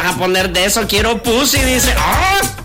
a poner de eso, quiero pussy, dice. ¡Ah!